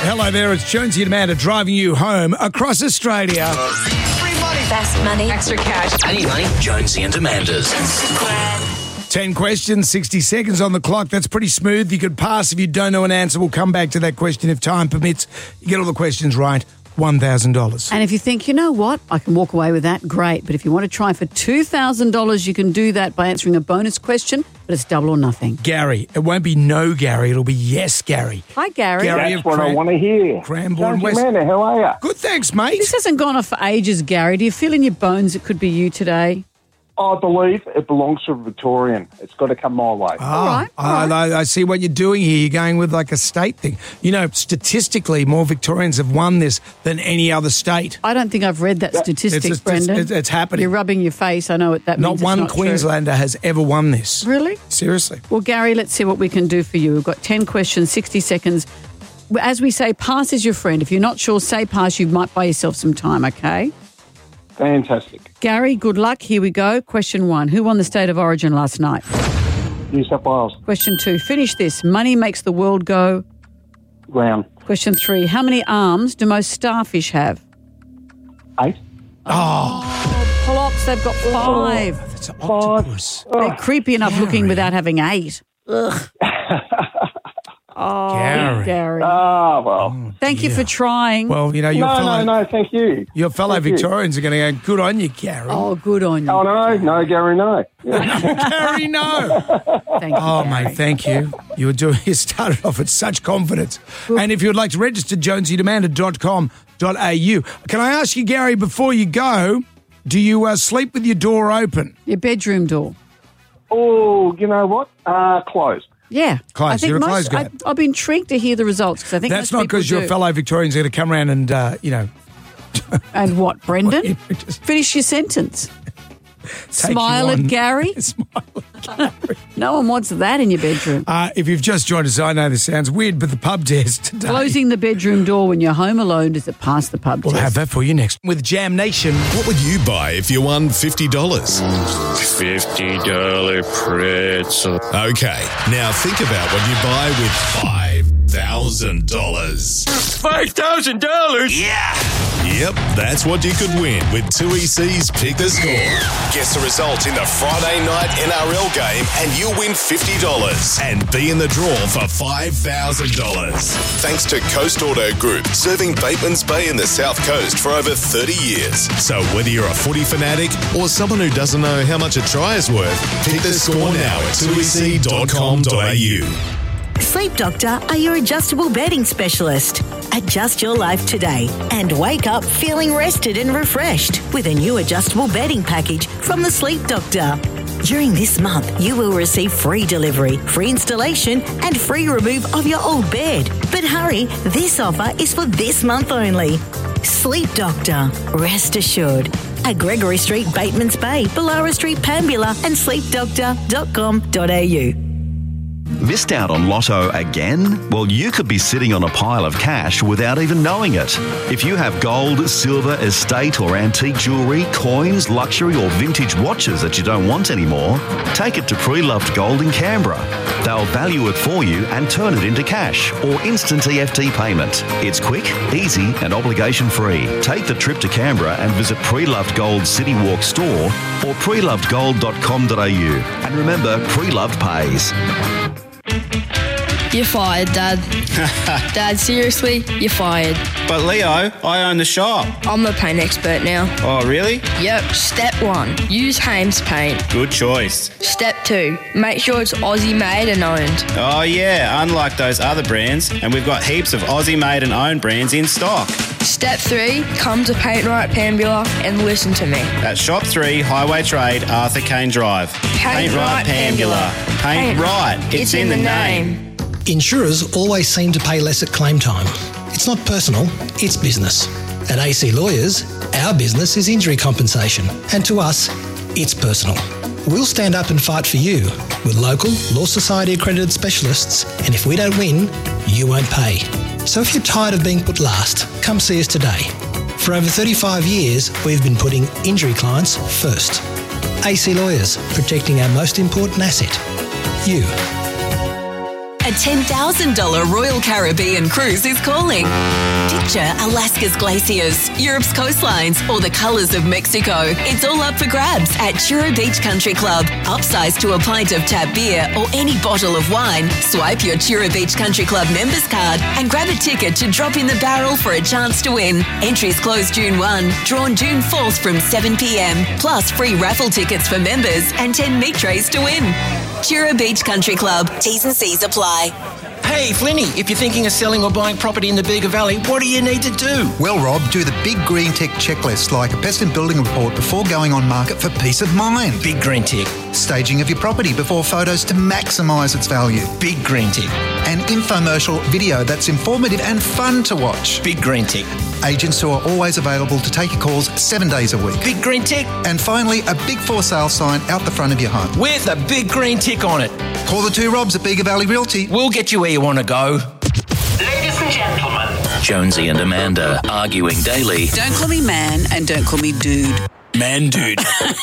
hello there. It's Jonesy and Amanda driving you home across Australia. Free money. Best money. Extra cash. I need money. Jonesy and Amanda's. 10 questions, 60 seconds on the clock. That's pretty smooth. You could pass if you don't know an answer. We'll come back to that question if time permits. You get all the questions right, $1,000. And if you think, you know what, I can walk away with that, great. But if you want to try for $2,000, you can do that by answering a bonus question, but it's double or nothing. Gary. It won't be no Gary. It'll be yes, Gary. Hi, Gary. Gary That's what I want to hear. Cranbourne West. Amanda, how are you? Good, thanks, mate. This hasn't gone off for ages, Gary. Do you feel in your bones it could be you today? I believe it belongs to a Victorian. It's got to come my way. All right. I see what you're doing here. You're going with like a state thing. You know, statistically, more Victorians have won this than any other state. I don't think I've read that statistic, Brendan. It's happening. You're rubbing your face. I know what that means. Not one Queenslander has ever won this. Really? Seriously. Well, Gary, let's see what we can do for you. We've got 10 questions, 60 seconds. As we say, pass is your friend. If you're not sure, say pass. You might buy yourself some time, okay? Fantastic. Gary, good luck. Here we go. Question 1. Who won the State of Origin last night? New South Wales. Question 2. Finish this. Money makes the world go. Round. Question 3. How many arms do most starfish have? 8. Plops, they've got 5. It's an octopus. They're creepy enough looking without having 8. Ugh. Oh, Gary. Ah, well. Thank you for trying. Well, you know, No, thank you. your fellow Thank you. Victorians are going to go, good on you, Gary. Oh, good on you. Oh, no, Gary, no. Gary, no. Thank you, Oh, Gary. mate, thank you. You started off with such confidence. And if you would like to register, jonesyandamanda.com.au. Can I ask you, Gary, before you go, do you sleep with your door open? Your bedroom door. Oh, you know what? Closed. Yeah. Close. I think You're a closed guy. I'll be intrigued to hear the results because I think That's most not because people your do. fellow Victorians are going to come around and, And what, Brendan? just Finish your sentence. take Smile you at on. Gary. Smile at Gary. No one wants that in your bedroom. If you've just joined us, I know this sounds weird, but the pub test today. Closing the bedroom door when you're home alone, does it pass the pub We'll test? have that for you next. With Jam Nation. What would you buy if you won $50? $50 pretzel. Okay, now think about what you buy with $5,000. $5,000? Yeah. Yep, that's what you could win with 2EC's Pick the Score. Guess the result in the Friday night NRL game and you'll win $50 and be in the draw for $5,000. Thanks to Coast Auto Group, serving Bateman's Bay in the South Coast for over 30 years. So whether you're a footy fanatic or someone who doesn't know how much a try is worth, pick the score now at 2ec.com.au. Sleep Doctor are your adjustable bedding specialist. Adjust your life today and wake up feeling rested and refreshed with a new adjustable bedding package from the Sleep Doctor. During this month, you will receive free delivery, free installation and free remove of your old bed. But hurry, this offer is for this month only. Sleep Doctor, rest assured. At Gregory Street, Bateman's Bay, Ballara Street, Pambula and sleepdoctor.com.au. Missed out on Lotto again? Well, you could be sitting on a pile of cash without even knowing it. If you have gold, silver, estate or antique jewellery, coins, luxury or vintage watches that you don't want anymore, take it to Pre-Loved Gold in Canberra. They'll value it for you and turn it into cash or instant EFT payment. It's quick, easy and obligation-free. Take the trip to Canberra and visit Pre-Loved Gold City Walk store or prelovedgold.com.au. And remember, Pre-Loved pays. You're fired, Dad. Dad, seriously, you're fired. But Leo, I own the shop. I'm the paint expert now. Oh, really? Yep. Step 1, use Hames paint. Good choice. Step 2, make sure it's Aussie made and owned. Oh, yeah, unlike those other brands, and we've got heaps of Aussie made and owned brands in stock. Step 3, come to Paint Right Pambula and listen to me. At Shop 3, Highway Trade, Arthur Kane Drive. Paint Right Pambula. Paint right. It's in the name. Insurers always seem to pay less at claim time. It's not personal, it's business. At AC Lawyers, our business is injury compensation, and to us, it's personal. We'll stand up and fight for you with local Law Society accredited specialists, and if we don't win, you won't pay. So if you're tired of being put last, come see us today. For over 35 years, we've been putting injury clients first. AC Lawyers, protecting our most important asset, you. A $10,000 Royal Caribbean cruise is calling. Picture Alaska's glaciers, Europe's coastlines, or the colours of Mexico. It's all up for grabs at Chura Beach Country Club. Upsize to a pint of tap beer or any bottle of wine. Swipe your Chura Beach Country Club members card and grab a ticket to drop in the barrel for a chance to win. Entries close June 1, drawn June 4th from 7 p.m. Plus free raffle tickets for members and 10 meat trays to win. Chura Beach Country Club. T's and C's apply. Hey, Flinny, if you're thinking of selling or buying property in the Bega Valley, what do you need to do? Well, Rob, do the Big Green Tick checklist, like a pest and building report before going on market for peace of mind. Big Green Tick. Staging of your property before photos to maximise its value. Big Green Tick. An infomercial video that's informative and fun to watch. Big Green Tick. Agents who are always available to take your calls 7 days a week. Big Green Tick. And finally, a big for sale sign out the front of your home. With a big green tick on it. Call the two Robs at Bega Valley Realty. We'll get you where you want to go. Ladies and gentlemen, Jonesy and Amanda arguing daily. Don't call me man and don't call me dude. Man, dude.